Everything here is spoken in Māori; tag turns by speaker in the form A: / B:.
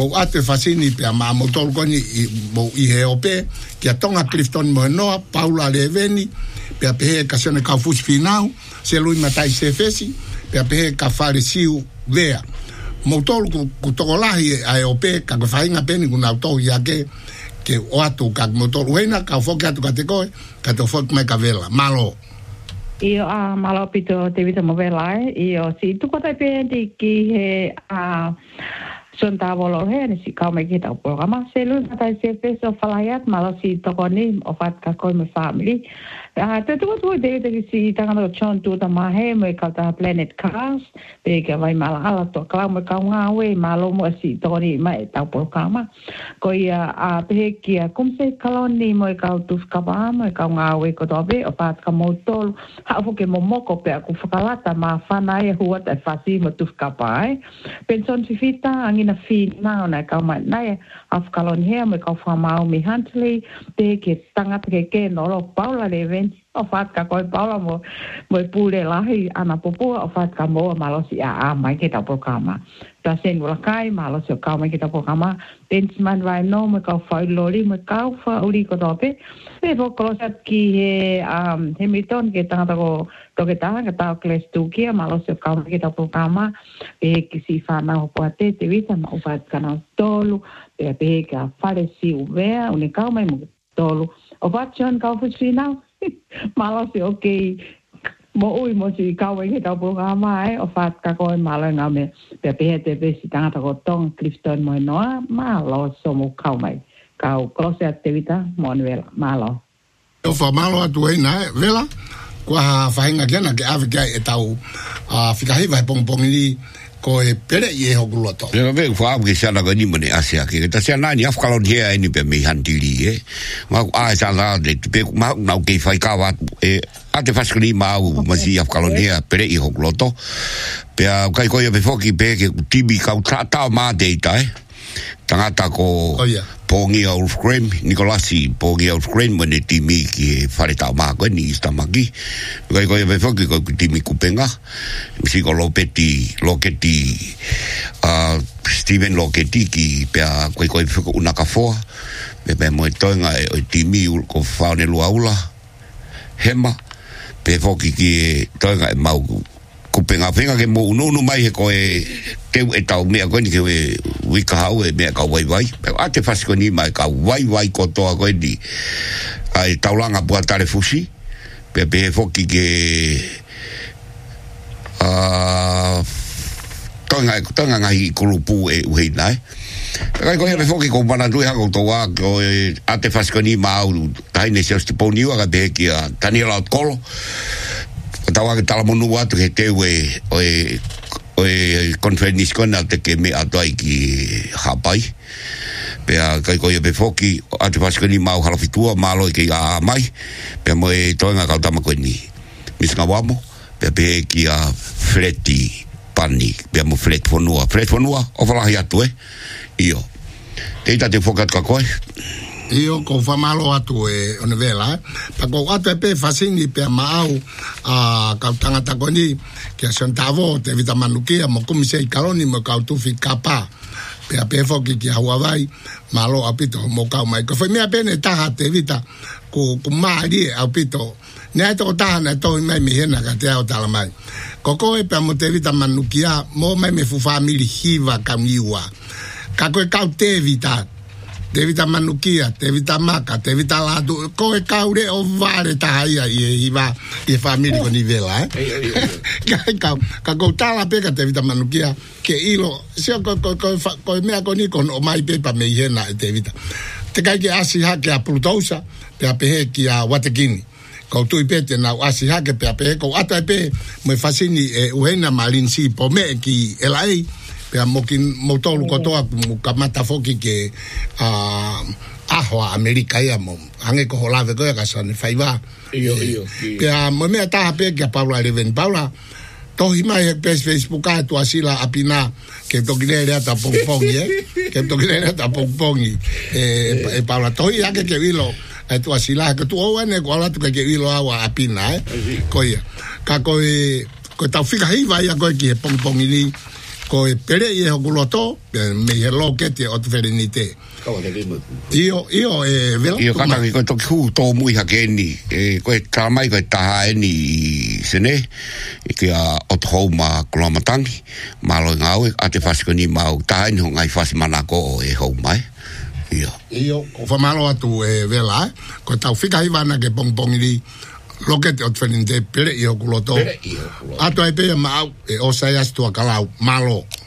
A: ko ate fasini pe ma motor ko ni mo I he ope ki tonga Clifton mo no Paula Leveni pe pe ka sene ka fusi final se lui matai se fesi pe ka fare siu vea motor ku to lahi ai ope ka fainga peni ku na to ya ke o atu ka motor wena ka foka atu ka te koe ka to fok mai ka vela malo
B: io malo pito te vita mo vela io si tu ko te pe ki he son tavolo he ni si ka mai ki ta programa se lu ta se peso falaiat malo si to ko ni o fat ka ko me family te tu de si ta ngano chon tu ta ma he me ka ta planet cars pe ka vai mala ala to ka me ka nga we malo mo si to ni mai ta programa ko ia a pe ki a kum se kaloni mo ka tu ka ba mo ka nga we ko to be o fat ka mo tol ha fo ke mo ko pe ku fakalata ma fana e huat e fasi mo tu ka ba pension si fita angina fi na na ka ma na af kalon he mo ka fa ma mi Huntley pe ke tanga ke no lo Paula le o fat ka ko Paula mo pure lahi ana popo o fat ka mo malo si a mai ke ta programa ta sen wala kai malo si ka mai ke ta programa pensman vai no mo ka fa lori mo ka fa uri ko dope pe vo klosat ki he miton ke ta ko to ke ta kles tu ki malo si ka mai ke ta programa e ki si fa na o pate te vita ma o fat kana tolu pe ka fare si uvea une ka mai mo tolu o fat jon ka fu final malo si okay mo ui mo si kawe ke ta programa o fat ka ko malo ngame pe te si tanga ko tong Clifton mo no malo so mo ka mai ka close activita monwela malo
A: o fa malo atu na vela kwa fainga gena ke avga e tau fika hi vai pong ni ko e pere ye ho guloto
C: ya ve fa abge sala ga ni mone asia ke ta sia nani afkalon he ni pe me handili ma a sala de pe ma na ke fai ka wa e ate faskri ma u ma si afkalon he pere ye ho guloto pe a kai ko ye pe foki pe ke tibi ka ta ma de ta tangata ko pongi of cream Nicolasi pongi of cream mone timi ki fare ta ma ko ni stamaki kai ko ye pe foki ko timi kupenga si ko lopeti Steven Loketi ki pe ko una ka fo pe mo tonga e timi ko fa ne luaula hema pe foki ki tonga e mau kupenga penga ke mo no mai ko e ke e tau me ko ni ke we ka hau e me ka wai pe ate fasko ni mai ka wai ko to ko di ai taulanga bua tare fusi pe foki ke tonga ngai kulupu e uhi nai kai ko he foki ko mana tu ha ko to wa ko ate faskoni mau tai ne se tipo niu aga be ki Daniela Kolo tawa ke tala monu wa te we o conference con ate ke me atoi ki hapai pe kai ko he foki ate faskoni mau hala fitua malo ke a mai pe mo tonga ka tama ko ni miska wamo pe ki Fleti pani pe mo flet fonua o fala hiatu io teita te fokat ka koe
A: io ko fa malo atu ona vela pa ko atu pe fasini pe mau ka tangata koni ke sentavo te vita manukia mo komise kaloni mo ka tu fikapa pe foki ki Hawaii malo apito mo ka mai ko fa me pene ta te vita ko mari apito ne to ta na to mai mi hena ka te o tala mai koko e pe mo te vita manukia mo mai me fu family hiva kamiwa ka ko ka te vita manukia te vita maka te vita la ko e ka ure o vare ta ia hiva e family ko ni vela ka ko tala pe ka te vita manukia ke ilo se ko me ko ni kon o mai pe pa me hena te vita te kai ke asi ha ke a Plutosa pe a pe ki a Watekini ko tu pete na asi ha ke pe ko ata pe me fasini uhena malinsi po me ki elai pe mokin motolu ko to mu kamata foki ke aho America ya mo ange ko holave ko ka san faiva
C: io
A: pe mo me ta pe ke Paula Leven Paula to hima e Facebook a tu asila apina ke to gilere ata pongpongi ke to gilere ata pongpongi e Paula to ya ke vilo tu asila que tu ene ko ala tu ke vilo agua apina ko ya ka ko ta fika hi vai ko ki pongpongi ni ko e pere e hokuloto me he loketi o te wherenite io e vela
C: io katangi ko toki hu tō mui hake eni ko e tāmai ko e taha eni sene e kia o te hou ma Koloamatangi malo ngau a te whasikoni mau taha eni ho ngai whasimanako e hou mai
A: io ko whamalo atu e vela ko tau whika hiwana ke pongpongiri lokete o te wheninte pere i hokuloto ato e pere mau e o sai astu a kalau malo